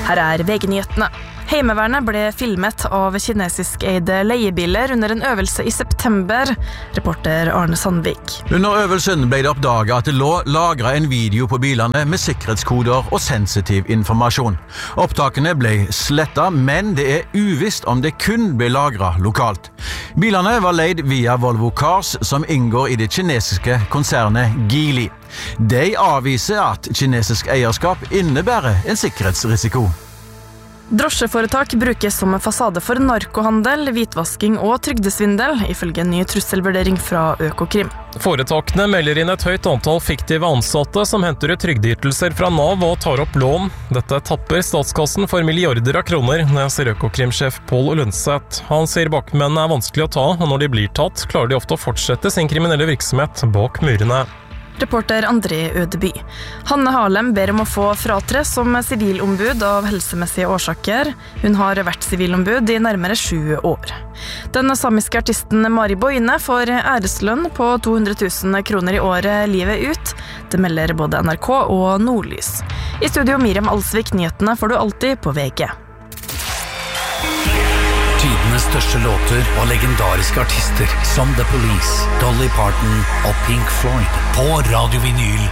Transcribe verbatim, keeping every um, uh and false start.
Her er V G-nyhetene. Heimevernet ble filmet av kinesisk-eide leiebiler under en øvelse i september, reporter Arne Sandvik. Under øvelsen ble det oppdaget at det lå lagret en video på bilene med sikkerhetskoder og sensitiv informasjon. Opptakene ble slettet, men det er uvisst om det kun ble lagret lokalt. Bilene var leid via Volvo Cars, som inngår i det kinesiske konsernet Geely. De avviser at kinesisk eierskap innebærer en sikkerhetsrisiko. Drosjeforetak brukes som fasade for narkohandel, hvitvasking og trygdesvindel, ifølge en ny trusselvurdering fra Økokrim. Foretakene melder inn et høyt antall fiktive ansatte som henter ut trygdeytelser fra Nav og tar opp lån. Dette tapper statskassen for milliarder av kroner, sier Økokrim-sjef Pål Lønseth. Han sier bakmennene er vanskelig å ta, og når de blir tatt, klarer de ofte å fortsette sin kriminelle virksomhet bak murene. Reporter André Ødeby. Hanne Harlem ber om å få fratre som sivilombud av helsemessige årsaker. Hun har vært sivilombud i nærmere sju år. Den samiske artisten Mari Boine får æreslønn på to hundre tusen kroner i året livet ut. Det melder både N R K og Nordlys. I studio Miriam Alsvik, nyhetene får du alltid på V G. Tidenes største låter og legendariske artister som The Police, Dolly Parton og Pink Floyd på Radio Vinyl.